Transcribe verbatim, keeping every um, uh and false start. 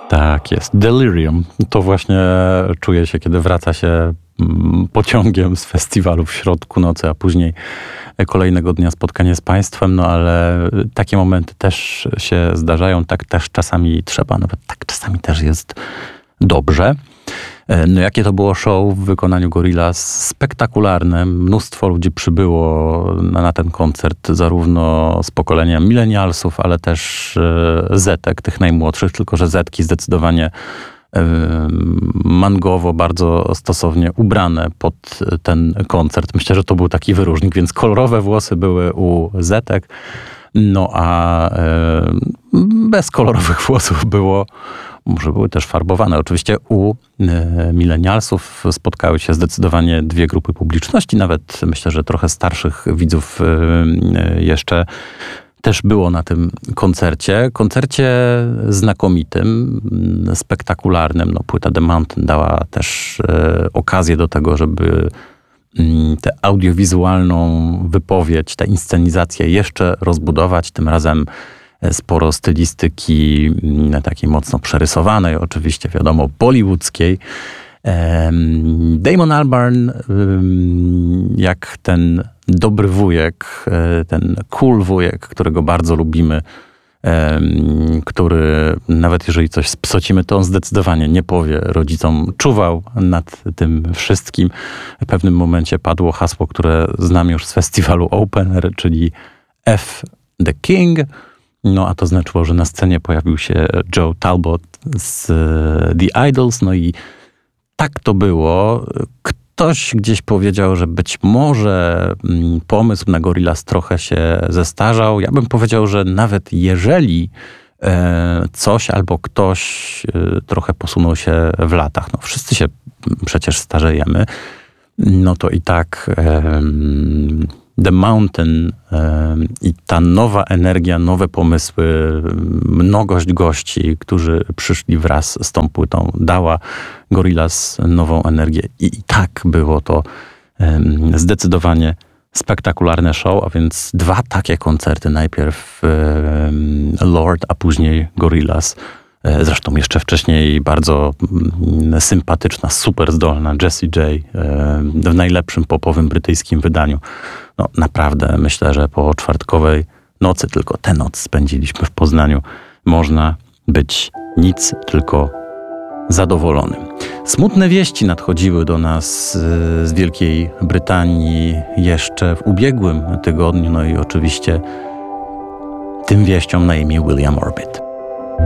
Tak jest. Delirium. To właśnie czuje się, kiedy wraca się pociągiem z festiwalu w środku nocy, a później kolejnego dnia spotkanie z państwem, no ale takie momenty też się zdarzają, tak też czasami trzeba, nawet tak czasami też jest dobrze. No jakie to było show w wykonaniu Gorillaz? Spektakularne. Mnóstwo ludzi przybyło na, na ten koncert, zarówno z pokolenia milenialsów, ale też zetek, tych najmłodszych, tylko że zetki zdecydowanie mangowo, bardzo stosownie ubrane pod ten koncert. Myślę, że to był taki wyróżnik, więc kolorowe włosy były u zetek, no a bez kolorowych włosów było, może były też farbowane. Oczywiście u milenialsów spotkały się zdecydowanie dwie grupy publiczności, nawet myślę, że trochę starszych widzów jeszcze też było na tym koncercie. Koncercie znakomitym, spektakularnym. No, płyta The Mountain dała też e, okazję do tego, żeby m, tę audiowizualną wypowiedź, tę inscenizację jeszcze rozbudować. Tym razem sporo stylistyki m, takiej mocno przerysowanej, oczywiście wiadomo bollywoodzkiej. Damon Albarn, jak ten dobry wujek, ten cool wujek, którego bardzo lubimy, który nawet jeżeli coś spsocimy, to on zdecydowanie nie powie rodzicom, czuwał nad tym wszystkim. W pewnym momencie padło hasło, które znam już z festiwalu Open Air, czyli F the King. No a to znaczyło, że na scenie pojawił się Joe Talbot z The Idols, no i tak to było. Ktoś gdzieś powiedział, że być może pomysł na Gorillaz trochę się zestarzał. Ja bym powiedział, że nawet jeżeli coś albo ktoś trochę posunął się w latach, no wszyscy się przecież starzejemy, no to i tak The Mountain i ta nowa energia, nowe pomysły, mnogość gości, którzy przyszli wraz z tą płytą, dała Gorillaz nową energię. I, i tak było to zdecydowanie spektakularne show, a więc dwa takie koncerty. Najpierw Lord, a później Gorillaz. Zresztą jeszcze wcześniej bardzo sympatyczna, super zdolna Jessie J w najlepszym popowym brytyjskim wydaniu. No naprawdę myślę, że po czwartkowej nocy, tylko tę noc spędziliśmy w Poznaniu, można być nic tylko zadowolonym. Smutne wieści nadchodziły do nas z Wielkiej Brytanii jeszcze w ubiegłym tygodniu, no i oczywiście tym wieściom na imię William Orbit.